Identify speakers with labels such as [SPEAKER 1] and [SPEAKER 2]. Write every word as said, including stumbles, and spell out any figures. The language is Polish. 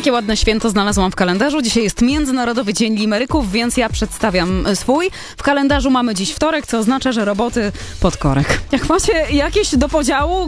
[SPEAKER 1] Takie ładne święto znalazłam w kalendarzu. Dzisiaj jest Międzynarodowy Dzień Limeryków, więc ja przedstawiam swój. W kalendarzu mamy dziś wtorek, co oznacza, że roboty pod korek. Jak macie jakieś do podziału,